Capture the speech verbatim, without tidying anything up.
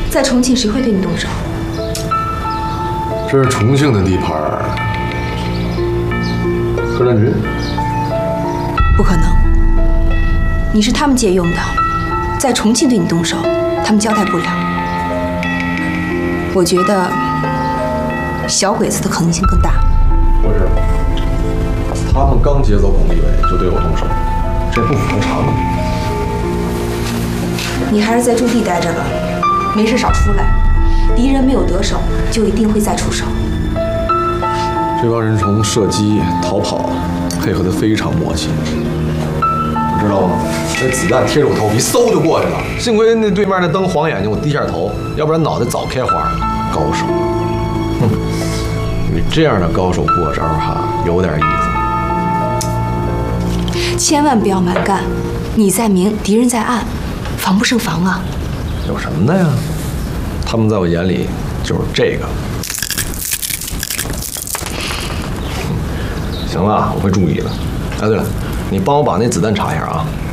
在重庆谁会对你动手？ 这是重庆的地盘儿，客栈局。 不可能，你是他们借用的，在重庆对你动手，他们交代不了。我觉得小鬼子的可能性更大。 不是，他们刚劫走巩立伟就对我动手，这不符合常理。 你还是在驻地待着吧，没事少出来。敌人没有得手，就一定会再出手。 这帮人从射击、逃跑，配合得非常默契，你知道吗？那子弹贴着我头皮，嗖就过去了。幸亏那对面那灯晃眼睛，我低下头，要不然脑袋早开花了。高手，哼，你这样的高手过招哈，有点意思。 千万不要蛮干，你在明，敌人在暗，防不胜防啊。 有什么的呀？他们在我眼里就是这个。行了，我会注意的。哎，对了，你帮我把那子弹查一下啊。